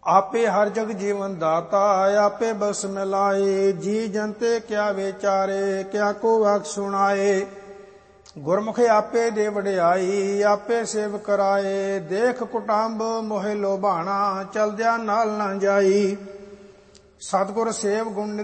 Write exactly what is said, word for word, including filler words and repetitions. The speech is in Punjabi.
ਆਪੇ ਹਰ ਜਗ ਜੀਵਨ ਦਾਤਾ, ਆਪੇ ਬਸ ਮਿਲਾਏ। ਜੀ ਜਨਤੇ ਕਿਆ ਵਿਚਾਰੇ, ਕਿਆ ਕੋ ਵਾਕ ਸੁਣਾਏ। ਗੁਰਮੁਖ ਆਪੇ ਦੇ ਵਡਿਆਈ, ਆਪੇ ਸੇਵ ਕਰਾਏ। ਦੇਖ ਕੁਟੰਬ ਮੋਹਿ ਲੋਭਾਣਾ, ਚਲਦਿਆਂ ਨਾਲ ਨਾ ਜਾਈ। ਸਤਿਗੁਰ ਸੇਵ ਗੁਣ